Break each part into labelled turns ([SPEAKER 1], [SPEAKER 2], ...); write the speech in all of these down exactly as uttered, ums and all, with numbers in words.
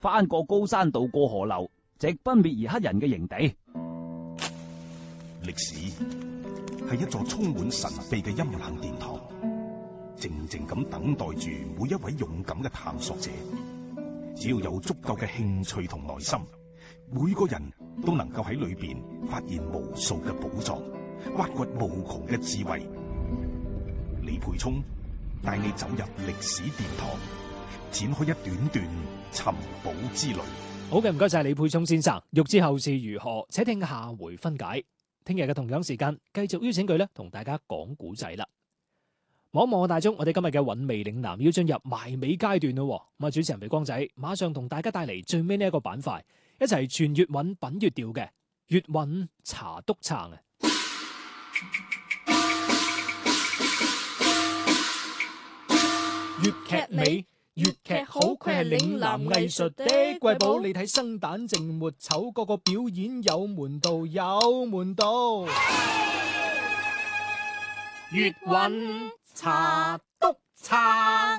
[SPEAKER 1] 翻過高山，渡過河流，直奔滅兒黑人嘅營地。
[SPEAKER 2] 歷史係一座充滿神秘嘅陰冷殿堂，靜靜咁等待住每一位勇敢嘅探索者。只要有足夠嘅興趣同耐心，每個人都能夠喺裏邊發現無數嘅寶藏，挖掘無窮嘅智慧。李沛聰帶你走入歷史殿堂，展開一段段尋寶之旅。
[SPEAKER 3] 好嘅，唔該晒李沛聰先生。欲知後事如何，且聽下回分解。聽日嘅同樣時間，繼續邀請佢咧同大家講古仔啦。望一望大鐘，我哋今日嘅韻味嶺南要進入埋尾階段咯。咁啊，主持人肥光仔馬上同大家帶嚟最尾呢一個板塊，一齊傳粵韻品粵調嘅粵韻茶篤撐啊！粵劇美，粵劇好，佢係嶺南藝術的瑰寶。你睇生旦淨末丑，個個表演有門道，有門道。粵韻茶篤撐，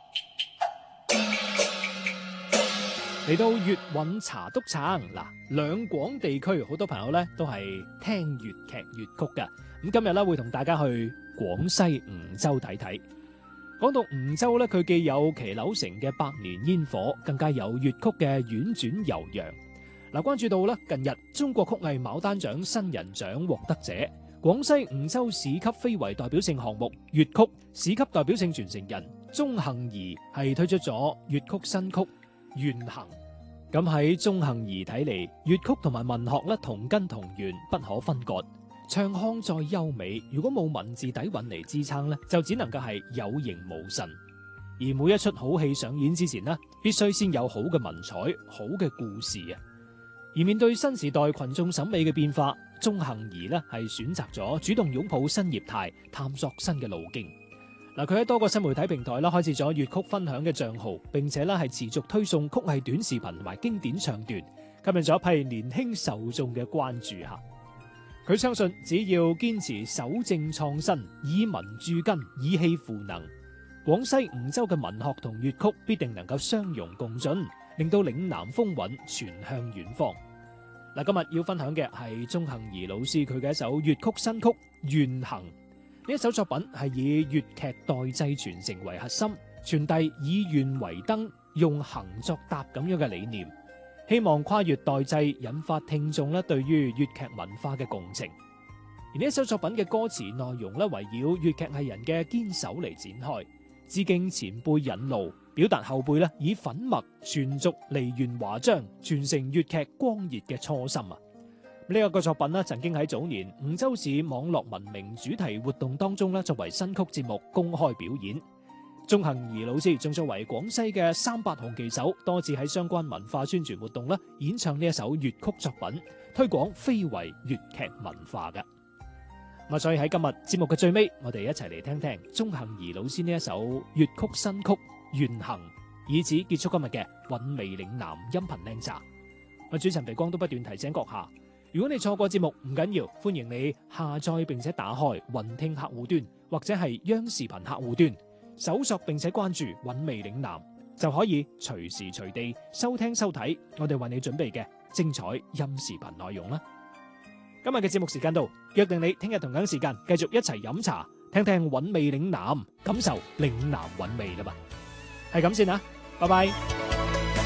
[SPEAKER 3] 嚟到粵韻茶篤撐嗱，兩廣地區好多朋友咧都係聽粵劇粵曲嘅。咁今日咧會同大家去廣西梧州睇睇。講到梧州咧，佢既有騎樓城嘅百年煙火，更加有粵曲嘅婉轉悠揚。嗱，關注到咧近日中國曲藝牡丹獎新人獎獲得者，廣西梧州市級非遺代表性項目粵曲市級代表性傳承人鐘杏兒係推出咗粵曲新曲《緣行》。咁喺鐘杏兒睇嚟，粵曲同埋文學咧同根同源，不可分割。唱腔再優美，如果冇文字底蘊嚟支撐咧，就只能夠係有形無神。而每一出好戲上演之前呢，必須先有好嘅文采、好嘅故事啊。而面對新時代群眾審美嘅變化，鐘杏兒咧係選擇咗主動擁抱新業態，探索新嘅路徑。嗱，佢喺多個新媒體平台啦開設咗粵曲分享嘅賬號，並且咧係持續推送曲藝短視頻同埋經典唱段，吸引咗一批年輕受眾嘅關注下。佢相信，只要堅持守正創新，以文鑄根，以氣賦能，廣西梧州嘅文學同粵曲必定能夠相容共進，令到嶺南風韻傳向遠方。嗱，今日要分享嘅係鐘杏兒老師佢嘅一首粵曲新曲《緣行》。呢一首作品係以粵劇代際傳承為核心，傳遞以緣為燈，用行作搭咁樣嘅理念。希望跨越代際，引發聽眾咧對於粵劇文化嘅共情。而呢一首作品嘅歌詞內容咧，圍繞粵劇藝人嘅堅守嚟展開，致敬前輩引路，表達後輩咧以粉墨傳續梨園華章，傳承粵劇光熱嘅初心啊！呢一個作品咧，曾經喺早年梧州市網絡文明主題活動當中咧，作為新曲節目公開表演。鐘杏兒老師仲作為廣西嘅三八紅旗手，多次喺相關文化宣傳活動咧演唱呢一首粵曲作品，推廣非遺粵劇文化嘅。咁所以喺今日節目嘅最尾，我哋一齊嚟聽聽鐘杏兒老師呢一首粵曲新曲《緣行》，以此結束今日嘅韻味嶺南音頻靚茶。我主持人肥光都不斷提醒閣下，如果你錯過節目唔緊要，歡迎你下載並且打開雲聽客戶端或者係央視頻客戶端，搜索並且關注韻味嶺南，就可以隨時隨地收聽收睇我哋為你準備嘅精彩音視頻內容啦。今日嘅節目時間到，約定你聽日同樣時間繼續一齊飲茶，聽聽韻味嶺南，感受嶺南韻味啦嘛。係咁先啦，拜拜。